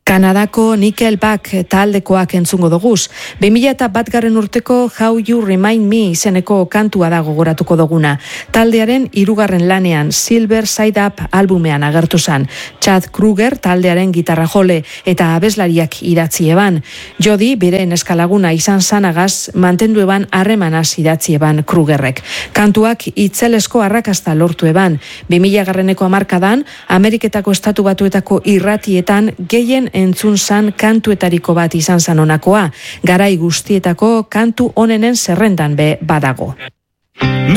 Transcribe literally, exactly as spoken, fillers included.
Kanadako Nickelback taldekoak entzungo doguz. bi mila batgarren urteko How You Remind Me izeneko kantua da gogoratuko duguna. Taldearen hirugarren lanean Silver Side Up albumean agertu zen. Chad Kruger taldearen gitarra jole eta abeslariak idatzi eban. Jody bere neskalaguna izan zanagaz mantendu eban harremanaz idatzi eban Krugerrek. Kantuak itzelesko arrakasta lortu eban. bi mila garreneko hamarkadan Ameriketako Estatu Batuetako irratietan gehien entzun zan kantuetariko bat izan zan honakoa. Garai guztietako kantu onenen zerrendan be badago.